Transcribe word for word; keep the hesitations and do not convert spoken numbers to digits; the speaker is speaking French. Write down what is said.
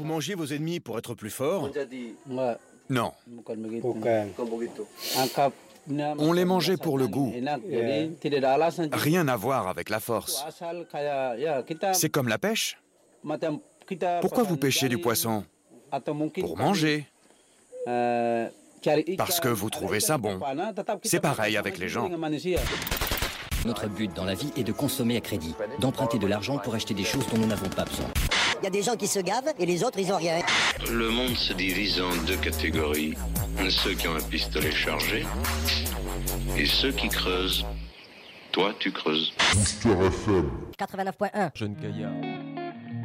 Vous mangez vos ennemis pour être plus fort? Non. On les mangeait pour le goût. Rien à voir avec la force. C'est comme la pêche. Pourquoi vous pêchez du poisson? Pour manger. Parce que vous trouvez ça bon. C'est pareil avec les gens. Notre but dans la vie est de consommer à crédit, d'emprunter de l'argent pour acheter des choses dont nous n'avons pas besoin. Il y a des gens qui se gavent et les autres, ils ont rien. Le monde se divise en deux catégories. Ceux qui ont un pistolet chargé et ceux qui creusent. Toi, tu creuses. quatre-vingt-neuf point un. Jeune Gaillard.